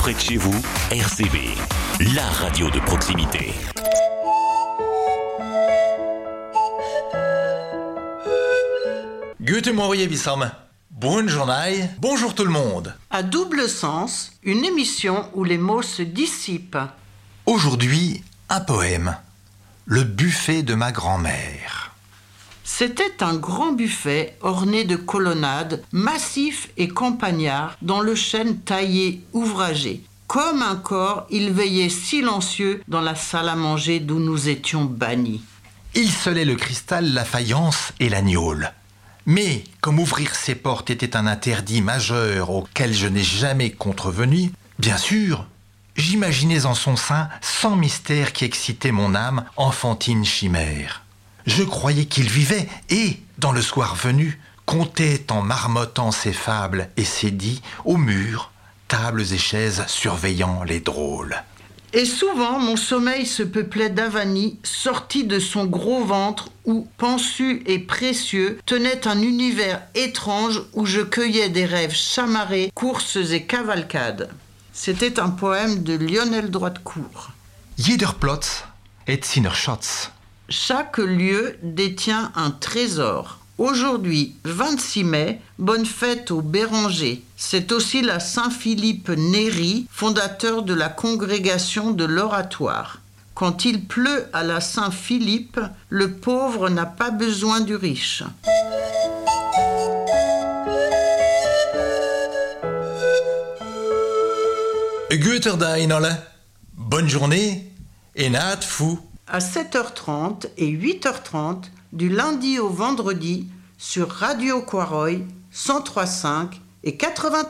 près de chez vous, RCV, la radio de proximité. Guten Morgen zusammen. Bonne journée, bonjour tout le monde. À double sens, une émission où les mots se dissipent. Aujourd'hui, un poème. Le buffet de ma grand-mère. C'était un grand buffet orné de colonnades, massif et campagnard, dans le chêne taillé ouvragé. Comme un corps, il veillait silencieux dans la salle à manger d'où nous étions bannis. Il scellait le cristal, la faïence et l'agnole. Mais, comme ouvrir ses portes était un interdit majeur auquel je n'ai jamais contrevenu, bien sûr, j'imaginais en son sein 100 mystères qui excitaient mon âme enfantine chimère. Je croyais qu'il vivait et, dans le soir venu, comptait en marmottant ses fables et ses dits aux murs, tables et chaises surveillant les drôles. Et souvent, mon sommeil se peuplait d'Avani, sorti de son gros ventre où, pensu et précieux, tenait un univers étrange où je cueillais des rêves chamarrés, courses et cavalcades. C'était un poème de Lionel Droitcourt. Jeder Platz est seiner Schatz. Chaque lieu détient un trésor. Aujourd'hui, 26 mai, bonne fête aux Bérangers. C'est aussi la Saint-Philippe Néri, fondateur de la congrégation de l'Oratoire. Quand il pleut à la Saint-Philippe, le pauvre n'a pas besoin du riche. Guter Dag alle. Bonne journée et naat fou. À 7h30 et 8h30, du lundi au vendredi, sur Radio Quaroy, 103.5 et 80.